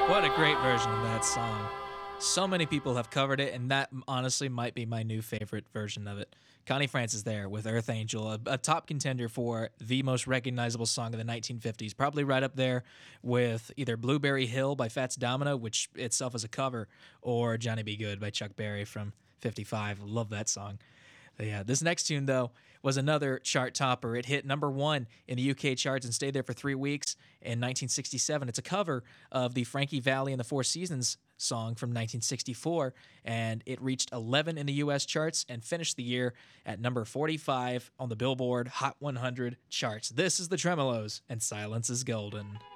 What a great version of that song. So many people have covered it, and that honestly might be my new favorite version of it. Connie Francis there with Earth Angel, a top contender for the most recognizable song of the 1950s, probably right up there with either Blueberry Hill by Fats Domino, which itself is a cover, or Johnny Be Good by Chuck Berry from 55. Love that song. Yeah, this next tune, though, was another chart topper. It hit number one in the UK charts and stayed there for 3 weeks in 1967. It's a cover of the Frankie Valli and the Four Seasons song from 1964, and it reached 11 in the US charts and finished the year at number 45 on the Billboard Hot 100 charts. This is the Tremolos, and Silence is Golden.